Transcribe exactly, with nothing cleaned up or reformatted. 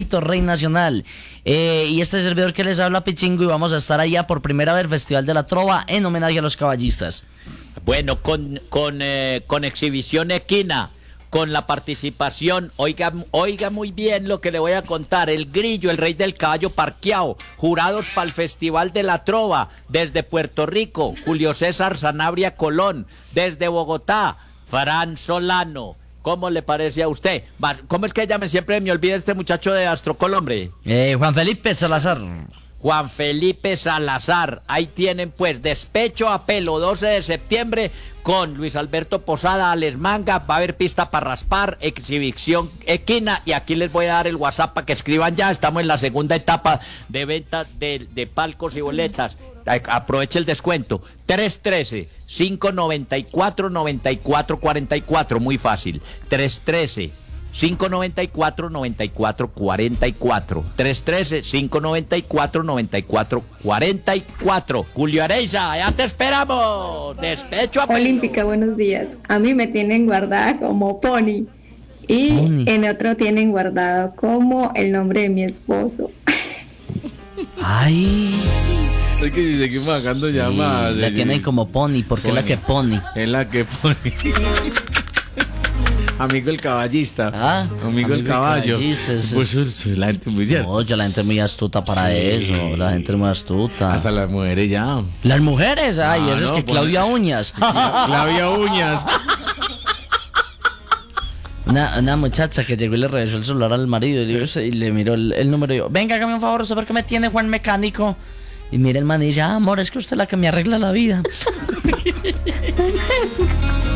Cristo Rey Nacional. Eh, y este servidor que les habla, Pichingo, y vamos a estar allá por primera vez, Festival de la Trova, en homenaje a los caballistas. Bueno, con, con, eh, con exhibición equina, con la participación, oiga, oiga muy bien lo que le voy a contar, el Grillo, el rey del caballo parqueado, jurados para el Festival de la Trova, desde Puerto Rico, Julio César Sanabria Colón, desde Bogotá, Fran Solano. ¿Cómo le parece a usted? ¿Cómo es que llame? Siempre me olvida este muchacho de Astrocol, hombre. Eh, Juan Felipe Salazar. Juan Felipe Salazar. Ahí tienen pues Despecho a Pelo, doce de septiembre, con Luis Alberto Posada, Alex Manga. Va a haber pista para raspar, exhibición equina. Y aquí les voy a dar el WhatsApp para que escriban ya. Estamos en la segunda etapa de venta de, de palcos y boletas. Aproveche el descuento. tres uno tres, cinco nueve cuatro, nueve cuatro cuatro cuatro. Muy fácil. tres uno tres, cinco nueve cuatro, nueve cuatro cuatro cuatro. tres uno tres, cinco nueve cuatro, nueve cuatro cuatro cuatro. Julio Areiza, ya te esperamos. Despecho a Pelo. Olímpica, buenos días. A mí me tienen guardada como Pony. Y Pony. En otro tienen guardado como el nombre de mi esposo. Ay. Es que si seguimos sacando llamadas. La tienen como Pony, porque Pony. Es la que Pony. Es la que Pony. Amigo el caballista. Ah, amigo, amigo el caballo. Es, pues es la gente muy cierta. No, ya la gente es muy astuta para sí. eso. La gente es muy astuta. Hasta las mujeres ya. Las mujeres, ay, ah, eso no, es que pues, Claudia Uñas. Claudia Uñas. Una, una muchacha que llegó y le regresó el celular al marido y le, y le miró el, el número y dijo, venga, hágame un favor, ¿usted por qué me tiene Juan Mecánico? Y mira el man y dice, ah, amor, es que usted es la que me arregla la vida.